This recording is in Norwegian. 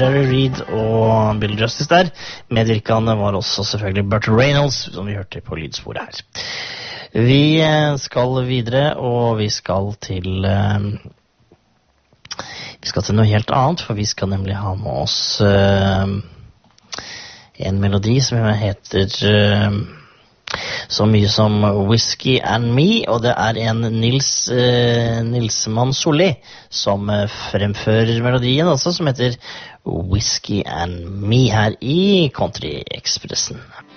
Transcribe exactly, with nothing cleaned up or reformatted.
Jerry Reed og Bill Justice der. Medvirkende var også selvfølgelig Burt Reynolds, som vi hørte på lydsporet her. Vi skal videre, og vi skal til vi skal til noe helt annet, for vi skal nemlig ha med oss en melodi som heter så mye som Whiskey and Me, og det er en Nils eh, Nilsmann Solli som fremfører melodien også, som heter Whiskey and Me her i Country Expressen.